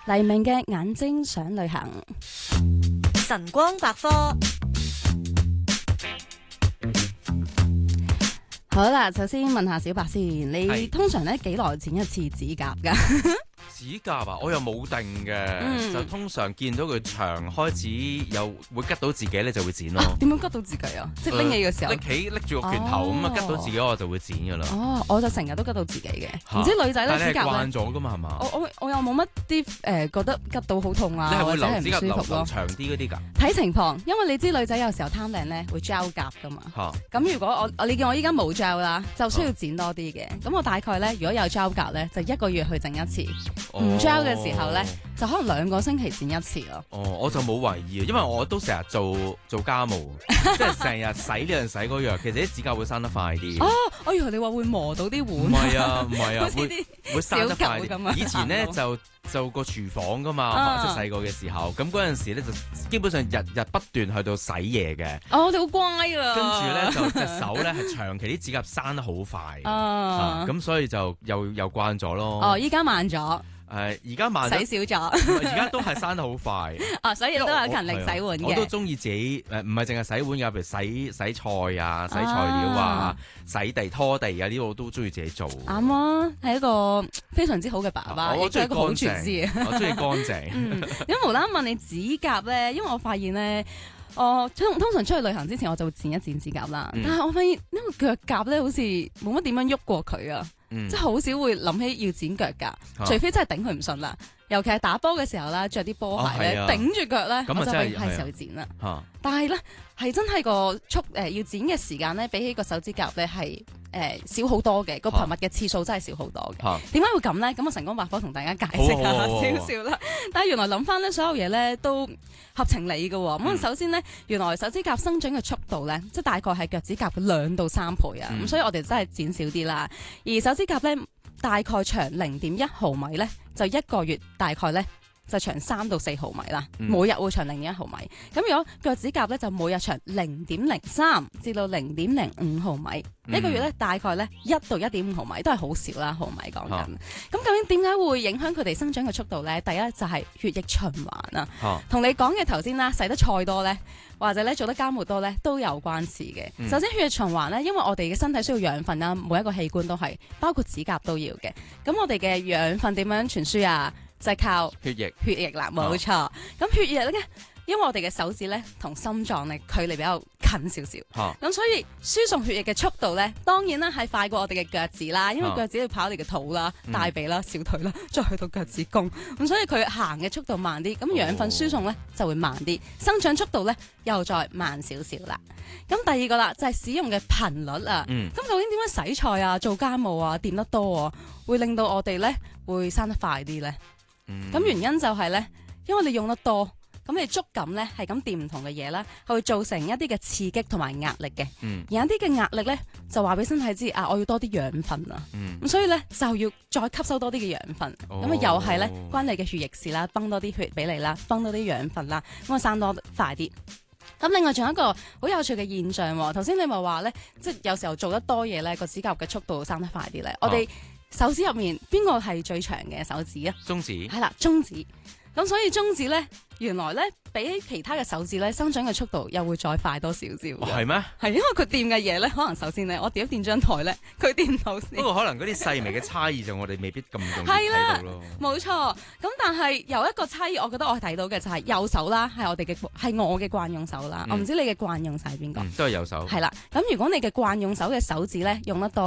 黎明嘅眼睛想旅行。 晨光百科。 好啦，首先問下小白先，你係通常咧幾耐剪一次指甲噶？ 指甲啊，我又冇定嘅，就通常見到佢長開始又會拮到自己咧，就會剪咯。 點樣拮到自己啊？即係拎起嘅時候。 拎住個拳頭咁啊，拮到自己我就會剪噶啦。 哦，我就成日都拮到自己嘅，唔知女仔咧指甲慣咧。 咗噶嘛係嘛？ 我又冇乜啲覺得拮到好痛啊， 你係或者係會留指甲唔舒服咯。 長啲嗰啲㗎？ 睇情況，因為你知女仔有時候貪靚咧會 gel 甲噶嘛。 嚇咁如果你見我依家冇 gel 啦，就需要剪多啲嘅。咁我大概咧，如果有 gel 甲咧，就1個月去整一次。唔 gel 嘅時候咧，就可能2個星期剪一次咯。 哦，我就冇懷疑啊，因為我都成日做家務，即係成日洗呢樣洗嗰樣，其實啲指甲會生得快啲。 哦，我以為你話會磨到啲唔碗。 係啊，唔係啊， 好似啲會生得快小狗咁啊啲。以前咧就個廚房噶嘛，即係細個嘅時候，咁嗰陣時咧就基本上日日不斷去到洗嘢嘅。 哦，你好乖啊！ 跟住咧就隻手咧係長期啲指甲生得好快，咁所以就又慣咗咯。 哦，依家慢咗， 而家慢咗， 洗少咗。 而家都係生得好快。 哦，所以都有勤力洗碗嘅。 我都中意自己唔係淨係洗碗㗎，譬如洗菜啊、洗材料啊、洗地拖地啊，呢個我都中意自己做。 啱啊，係一個非常之好嘅爸爸，亦都係一個好廚師。 我中意乾淨。 咁無啦啦問你指甲咧，因為我發現咧，我通常出去旅行之前我就會剪一剪指甲啦。但係我發現呢個腳甲咧，好似冇乜點樣喐過佢啊，即係好少會諗起要剪腳甲，除非真係頂佢唔順啦。尤其係打波嘅時候啦，着啲波鞋咧，頂住腳咧，我就係時候剪啦。但係咧，係真係個要剪嘅時間咧，比起個手指甲咧係少好多嘅，個頻密嘅次數真係少好多嘅。點解會咁咧？咁我晨光百科同大家解釋下少少啦。但係原來諗翻咧，所有嘢咧都合情理嘅喎。咁首先咧，原來手指甲生長嘅速度咧，即係大概係腳趾甲嘅2到3倍啊。咁所以我哋真係剪少啲啦。而手指甲咧，大概長0.1毫米咧，就1個月大概咧就長3到4毫米啦。每日會長0.1毫米。咁如果腳趾甲咧，就每日長0.03至到0.05毫米。1個月咧，大概咧1到1.5毫米，都係好少啦，毫米講緊。咁究竟點解會影響佢哋生長嘅速度咧？第一就係血液循環啊。同你講嘅頭先啦，洗得菜多咧，或者咧做得家務多咧，都有關事嘅。首先血液循環咧，因為我哋嘅身體需要養分啦，每一個器官都係，包括指甲都要嘅。咁我哋嘅養分點樣傳輸啊？就係靠血液啦，冇錯。咁血液咧，因為我哋嘅手指咧同心臟咧距離比較近少少，咁所以輸送血液嘅速度咧，當然啦係快過我哋嘅腳趾啦，因為腳趾要跑你嘅肚啦、大髀啦、小腿啦，再去到腳趾公，咁所以佢行嘅速度慢啲，咁養分輸送咧就會慢啲，生長速度咧又再慢少少啦。咁第二個啦就係使用嘅頻率啊，咁究竟點樣洗菜啊、做家務啊、掂得多啊，會令到我哋咧會生得快啲咧？咁原因就係咧，因為你用得多。咁你觸感咧係咁掂唔同嘅嘢啦，係會造成一啲嘅刺激同埋壓力嘅。而有啲嘅壓力咧就話俾身體知啊，我要多啲養分啊。咁所以咧就要再吸收多啲嘅養分。咁又係咧關你嘅血液事啦，泵多啲血俾你啦，泵多啲養分啦，咁我生多快啲。咁另外仲有一個好有趣嘅現象喎，頭先你咪話咧，即係有時候做得多嘢咧，個指甲嘅速度生得快啲咧。我哋手指入面邊個係最長嘅手指啊？ 中指。 係啦，中指。咁所以中指咧，原來咧比起其他嘅手指咧，生長嘅速度又會再快多少少。 係咩？ 係因為佢掂嘅嘢咧，可能首先咧，我掂張台咧，佢掂唔到先。 不過可能嗰啲細微嘅差異就我哋未必咁容易睇到咯。 冇錯。咁但係有一個差異，我覺得我睇到嘅就係右手啦，係我嘅慣用手啦。我唔知你嘅慣用手係邊個？ 都係右手。 係啦。咁如果你嘅慣用手嘅手指咧用得多。